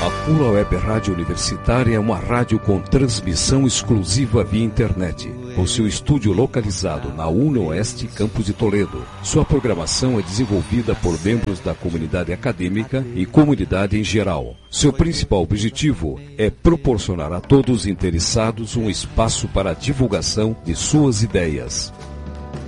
A Pura Web Rádio Universitária é uma rádio com transmissão exclusiva via internet, com seu estúdio localizado na UniOeste, Campus de Toledo. Sua programação é desenvolvida por membros da comunidade acadêmica e comunidade em geral. Seu principal objetivo é proporcionar a todos interessados um espaço para a divulgação de suas ideias.